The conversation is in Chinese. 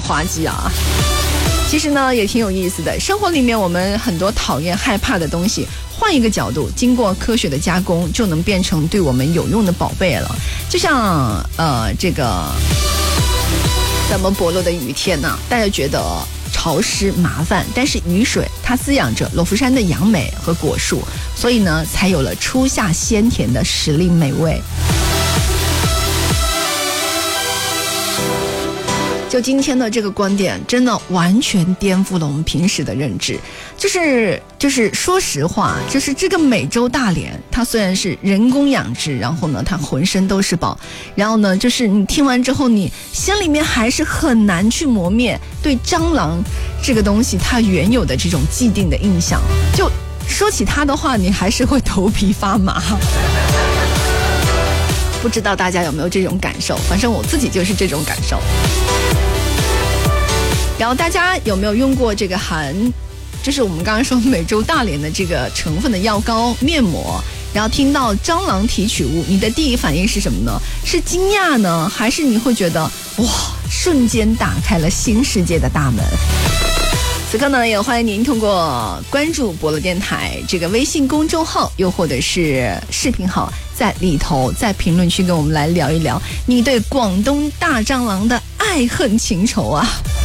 滑稽啊。其实呢也挺有意思的，生活里面我们很多讨厌害怕的东西，换一个角度，经过科学的加工，就能变成对我们有用的宝贝了。就像这个咱们博洛的雨天呢，大家觉得潮湿麻烦，但是雨水它滋养着罗浮山的杨梅和果树，所以呢才有了初夏鲜甜的时令美味。就今天的这个观点真的完全颠覆了我们平时的认知，就是说实话，就是这个美洲大蠊它虽然是人工养殖，然后呢它浑身都是宝，然后呢就是你听完之后你心里面还是很难去磨灭对蟑螂这个东西它原有的这种既定的印象，就说起它的话你还是会头皮发麻。不知道大家有没有这种感受，反正我自己就是这种感受。然后大家有没有用过这个就是我们刚刚说美洲大蠊的这个成分的药膏面膜，然后听到蟑螂提取物，你的第一反应是什么呢？是惊讶呢，还是你会觉得哇，瞬间打开了新世界的大门？此刻呢，也欢迎您通过关注博乐电台这个微信公众号，又或者是视频号，在里头在评论区跟我们来聊一聊你对广东大蟑螂的爱恨情仇啊。